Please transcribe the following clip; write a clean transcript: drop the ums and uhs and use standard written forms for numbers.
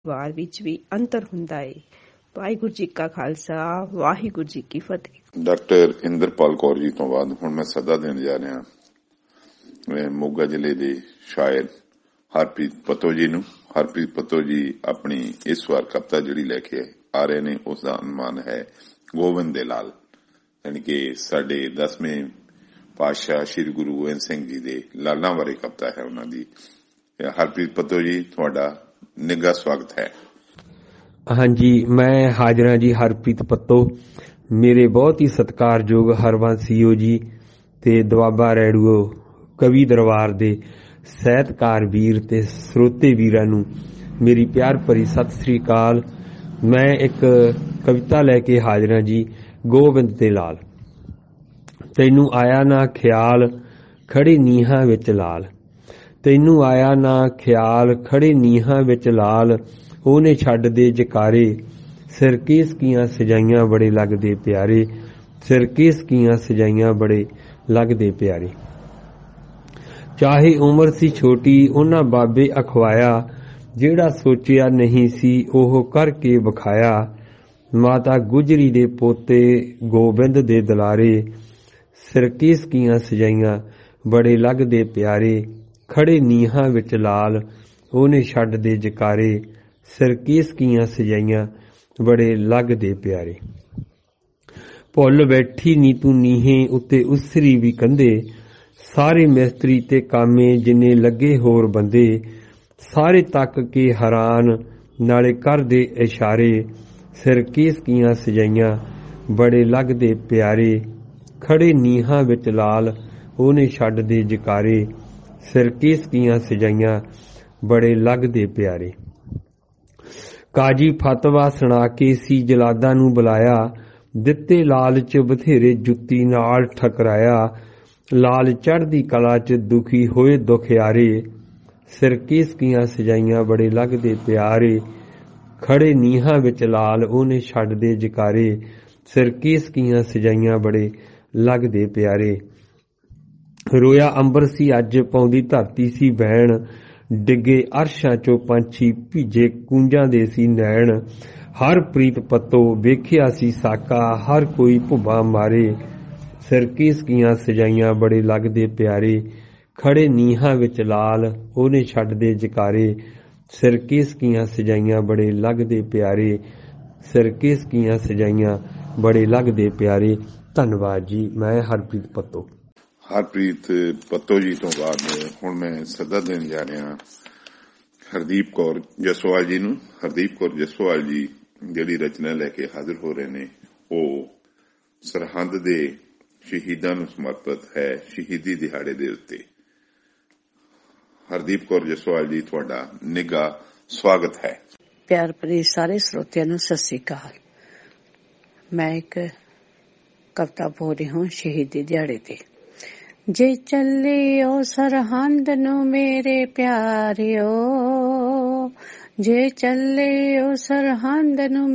ਵਾਰ ਵਿੱਚ ਵੀ ਅੰਤਰ ਹੁੰਦਾ ਹੈ। ਵਾਹਿਗੁਰੂ ਜੀ ਕਾ ਖਾਲਸਾ, ਵਾਹਿਗੁਰੂ ਜੀ ਕੀ ਫਤਿਹ। ਡਾਕਟਰ ਇੰਦਰਪਾਲ ਕੌਰ ਜੀ ਤੋਂ ਬਾਅਦ ਹੁਣ ਮੈਂ ਸੱਦਾ ਦੇਣ ਜਾ ਰਿਹਾ ਮੋਗਾ ਜ਼ਿਲ੍ਹੇ ਦੇ ਸ਼ਾਇਰ ਹਰਪ੍ਰੀਤ ਪੱਤੋ ਜੀ ਨੂੰ। ਹਰਪ੍ਰੀਤ ਪੱਤੋ ਜੀ ਆਪਣੀ ਇਸ ਵਾਰ ਕਵਿਤਾ ਜਿਹੜੀ ਲੈ ਕੇ ਆ ਰਹੇ ਨੇ ਉਸ ਦਾ ਅਨੁਮਾਨ ਹੈ ਗੋਬਿੰਦ ਦੇ ਲਾਲ, ਯਾਨੀ ਕਿ ਸਾਡੇ 10ਵੇਂ ਪਾਤਸ਼ਾਹ ਸ੍ਰੀ ਗੁਰੂ ਗੋਬਿੰਦ ਸਿੰਘ ਜੀ ਦੇ ਲਾਲਾਂ ਬਾਰੇ ਕਵਿਤਾ ਹੈ ਉਹਨਾਂ ਦੀ। ਹਰਪ੍ਰੀਤ ਪੱਤੋ ਜੀ, ਤੁਹਾਡਾ ਨਿੱਘਾ ਸਵਾਗਤ ਹੈ। ਹਾਂਜੀ, ਮੈਂ ਹਾਜ਼ਰ ਹਾਂ ਜੀ। ਹਰਪ੍ਰੀਤ ਪੱਤੋ, ਮੇਰੇ ਬਹੁਤ ਹੀ ਸਤਿਕਾਰਯੋਗ ਹਰਵੰਸ ਸੀਓ ਜੀ ਤੇ ਦੁਆਬਾ ਰੇਡੀਓ ਕਵੀ ਦਰਬਾਰ ਦੇ ਸਾਹਿਤਕਾਰ ਵੀਰ ਤੇ ਸਰੋਤੇ ਵੀਰਾਂ ਨੂੰ ਮੇਰੀ ਪਿਆਰ ਭਰੀ ਸਤਿ ਸ੍ਰੀ ਅਕਾਲ। ਮੈਂ ਇੱਕ ਕਵਿਤਾ ਲੈ ਕੇ ਹਾਜ਼ਰ ਹਾਂ ਜੀ, ਗੋਬਿੰਦ ਦੇ ਲਾਲ। ਤੈਨੂੰ ਆਇਆ ਨਾ ਖਿਆਲ ਖੜੇ ਨੀਹਾਂ ਵਿੱਚ ਲਾਲ, ਤੈਨੂੰ ਆਇਆ ਨਾ ਖਿਆਲ ਖੜੇ ਨੀਹਾਂ ਵਿੱਚ ਲਾਲ, ਉਹਨੇ ਛੱਡ ਦੇ ਜਕਾਰੇ ਸਿਰ ਕੇਸ ਕੀਆਂ ਸਜਾਈਆਂ ਬੜੇ ਲੱਗਦੇ ਪਿਆਰੇ, ਸਿਰ ਕੇਸ ਕੀਆਂ ਸਜਾਈਆਂ ਬੜੇ ਲੱਗਦੇ ਪਿਆਰੇ। ਚਾਹੇ ਉਮਰ ਸੀ ਛੋਟੀ ਉਹਨਾਂ ਬਾਬੇ ਅਖਵਾਇਆ, ਜਿਹੜਾ ਸੋਚਿਆ ਨਹੀਂ ਸੀ ਉਹ ਕਰਕੇ ਵਿਖਾਇਆ। ਮਾਤਾ ਗੁਜਰੀ ਦੇ ਪੋਤੇ ਗੋਬਿੰਦ ਦੇ ਦੁਲਾਰੇ, ਸਿਰ ਕੇਸ ਕੀਆਂ ਸਜਾਈਆਂ ਬੜੇ ਲੱਗਦੇ ਪਿਆਰੇ, ਖੜੇ ਨੀਹਾਂ ਵਿੱਚ ਲਾਲ ਉਹਨੇ ਛੱਡ ਦੇ ਜਕਾਰੇ, ਸਿਰ ਕੇਸ ਕੀਆਂ ਸਜਾਈਆਂ ਬੜੇ ਲੱਗਦੇ ਪਿਆਰੇ। ਭੁੱਲ ਬੈਠੀ ਨੀ ਤੂੰ ਨੀਹੇ ਉੱਤੇ ਉਸਰੀ ਵੀ ਕੰਧੇ, ਸਾਰੇ ਮਿਸਤਰੀ ਤੇ ਕਾਮੇ ਜਿੰਨੇ ਲੱਗੇ ਹੋਰ ਬੰਦੇ, ਸਾਰੇ ਤੱਕ ਕੇ ਹੈਰਾਨ ਨਾਲੇ ਕਰਦੇ ਇਸ਼ਾਰੇ, ਸਿਰ ਕੇਸ ਕੀਆਂ ਸਜਾਈਆਂ ਬੜੇ ਲੱਗਦੇ ਪਿਆਰੇ, ਖੜੇ ਨੀਹਾਂ ਵਿੱਚ ਲਾਲ ਉਹਨੇ ਛੱਡ ਦੇ ਜਕਾਰੇ, ਸਿਰ ਕੇਸ ਕੀਆਂ ਸਜਾਈਆਂ ਬੜੇ ਲੱਗਦੇ ਪਿਆਰੇ। ਕਾਜੀ ਫਤਵਾ ਸੁਣਾ ਕੇ ਸੀ ਜਲਾਦਾਂ ਨੂੰ ਬੁਲਾਇਆ, ਦਿੱਤੇ ਲਾਲਚ ਬਥੇਰੇ ਜੁੱਤੀ ਨਾਲ ਠਕਰਾਇਆ, ਲਾਲ ਚੜ੍ਹਦੀ ਕਲਾ ਚ ਦੁਖੀ ਹੋਏ ਦੁਖਿਆਰੇ, ਸਿਰ ਕੇਸ ਕੀਆਂ ਸਜਾਈਆਂ ਬੜੇ ਲੱਗਦੇ ਪਿਆਰੇ, ਖੜੇ ਨੀਹਾਂ ਵਿੱਚ ਲਾਲ ਉਹਨੇ ਛੱਡ ਦੇ ਜਕਾਰੇ, ਸਿਰ ਕੇਸ ਕੀਆਂ ਸਜਾਈਆਂ ਬੜੇ ਲੱਗਦੇ ਪਿਆਰੇ। ਰੋਇਆ ਅੰਬਰ ਸੀ ਅੱਜ ਪਾਉਂਦੀ ਧਰਤੀ ਸੀ ਬੈਣ, ਡਿੱਗੇ ਅਰਸ਼ਾਂ ਚੋਂ ਪੰਛੀ ਭੀਜੇ ਕੂੰਜਾਂ ਦੇ ਸੀ ਨੈਣ, ਹਰ ਪ੍ਰੀਤ ਪੱਤੋ ਵੇਖਿਆ ਸੀ ਸਾਕਾ ਹਰ ਕੋਈ ਭੁੱਬਾ ਮਾਰੇ, ਸਿਰ ਕੇਸ ਕੀਆਂ ਸਜਾਈਆਂ ਬੜੇ ਲੱਗਦੇ ਪਿਆਰੇ, ਖੜੇ ਨੀਹਾਂ ਵਿੱਚ ਲਾਲ ਉਹਨੇ ਛੱਡ ਦੇ ਜਕਾਰੇ, ਸਿਰ ਕੇਸ ਕੀਆਂ ਸਜਾਈਆਂ ਬੜੇ ਲੱਗਦੇ ਪਿਆਰੇ, ਸਿਰ ਕੇਸ ਕੀਆਂ ਸਜਾਈਆਂ ਬੜੇ ਲੱਗਦੇ ਪਿਆਰੇ। ਧੰਨਵਾਦ ਜੀ। ਮੈਂ ਹਰਪ੍ਰੀਤ ਪੱਤੋ। ਹਰਪ੍ਰੀਤ ਪੱਤੋ ਜੀ ਤੋਂ ਬਾਅਦ ਹੁਣ ਮੈਂ ਸੱਦਾ ਦੇਣ ਜਾ ਰਿਹਾ ਹਰਦੀਪ ਕੌਰ ਜਸਵਾਲ ਜੀ ਨੂੰ। ਹਰਦੀਪ ਕੌਰ ਜਸਵਾਲ ਜੀ ਜਿਹੜੀ ਰਚਨਾ ਲੈ ਕੇ ਹਾਜ਼ਰ ਹੋ ਰਹੇ ਨੇ ਉਹ ਸਰਹੰਦ ਦੇ ਸ਼ਹੀਦਾਂ ਨੂੰ ਸਮਰਪਿਤ ਹੈ, ਸ਼ਹੀਦੀ ਦਿਹਾੜੇ ਦੇ ਉੱਤੇ। ਹਰਦੀਪ ਕੌਰ ਜਸਵਾਲ ਜੀ, ਤੁਹਾਡਾ ਨਿੱਘਾ ਸਵਾਗਤ ਹੈ। ਪਿਆਰ ਭਰੀ ਸਾਰੇ ਸਰੋਤਿਆਂ ਨੂੰ ਸਤਿ ਸ੍ਰੀ ਅਕਾਲ। ਮੈਂ ਇੱਕ ਕਵਿਤਾ ਬੋਲ ਰਹੀ ਹਾਂ ਸ਼ਹੀਦੀ ਦਿਹਾੜੇ ਤੇ। ਜੇ ਚੱਲਿਓ ਸਰਹੰਦ ਨੂੰ ਮੇਰੇ ਪਿਆਰਿਓ, ਜੇ ਚੱਲਿਓ ਸਰਹੰਦ ਨੂੰ